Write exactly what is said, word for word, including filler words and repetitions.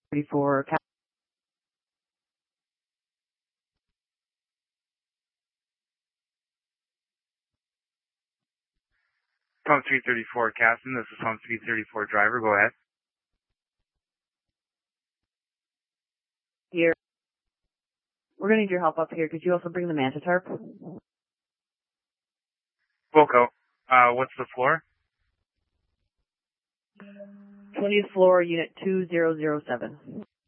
thirty-four. Pump three thirty-four, Captain. This is Pump three thirty-four driver. Go ahead. Here. We're going to need your help up here. Could you also bring the Manta tarp? Wilco. Uh, what's the floor? twentieth floor, unit two zero zero seven.